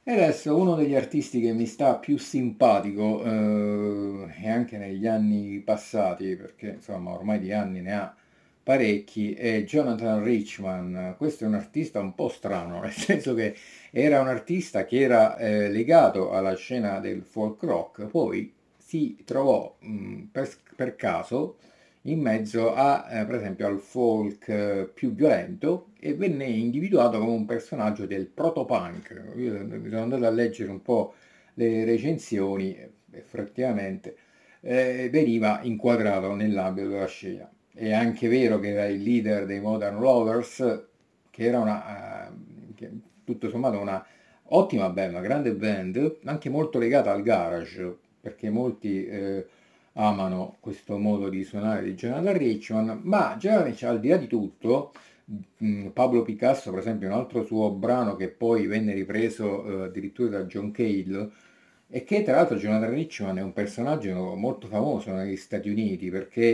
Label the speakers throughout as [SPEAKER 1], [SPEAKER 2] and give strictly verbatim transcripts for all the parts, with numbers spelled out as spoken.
[SPEAKER 1] E adesso uno degli artisti che mi sta più simpatico, eh, e anche negli anni passati, perché insomma ormai di anni ne ha parecchi, è Jonathan Richman. Questo è un artista un po' strano, nel senso che era un artista che era eh, legato alla scena del folk rock, poi si trovò mh, per, per caso in mezzo a, eh, per esempio, al folk eh, più violento e venne individuato come un personaggio del protopunk. Io mi sono andato a leggere un po' le recensioni, e effettivamente eh, veniva inquadrato nell'ambito della scena. È anche vero che era il leader dei Modern Lovers, che era una, eh, che, tutto sommato una ottima band, una grande band, anche molto legata al garage, perché molti eh, amano questo modo di suonare di Jonathan Richman, ma Jonathan Richman, al di là di tutto, mh, Pablo Picasso, per esempio, un altro suo brano che poi venne ripreso eh, addirittura da John Cale, e che tra l'altro Jonathan Richman è un personaggio molto famoso negli Stati Uniti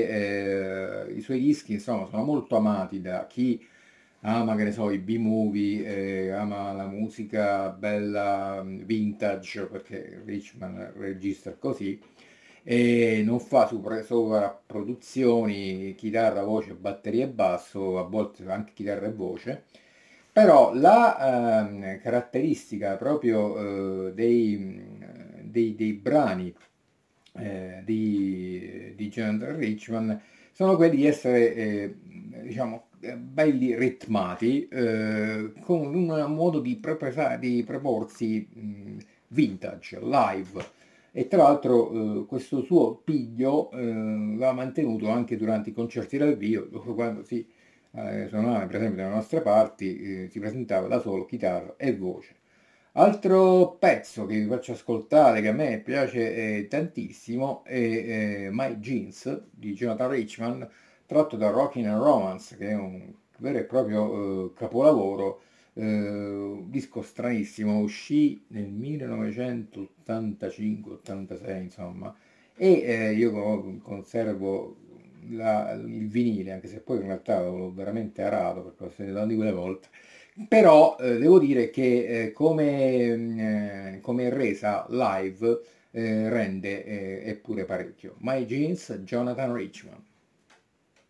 [SPEAKER 1] perché eh, i suoi dischi insomma sono molto amati da chi ama, che ne so, i B-movie, eh, ama la musica bella mh, vintage perché Richman registra così e non fa sopra- sovrapproduzioni, chitarra, voce, batteria e basso, a volte anche chitarra e voce, però la ehm, caratteristica proprio eh, dei, mh, dei- dei brani eh, di, di Jonathan Richman sono quelli di essere, eh, diciamo, eh, belli ritmati, eh, con un modo di, prepresa- di proporsi mh, vintage, live. E tra l'altro eh, questo suo piglio eh, va mantenuto anche durante i concerti dal vivo, dove quando si eh, suonava per esempio dalle nostre parti, eh, si presentava da solo chitarra e voce. Altro pezzo che vi faccio ascoltare che a me piace eh, tantissimo è eh, My Jeans di Jonathan Richman, tratto da Rockin' and Romance, che è un vero e proprio eh, capolavoro, eh, un disco stranissimo, uscì nel millenovecentottantacinque ottantasei, insomma, e eh, io co- conservo la- il vinile, anche se poi in realtà l'ho veramente arato perché l'ho sentito di quelle volte. Però eh, devo dire che eh, come, mm, eh, come resa live eh, rende eh, eppure parecchio. My Jeans, Jonathan Richman.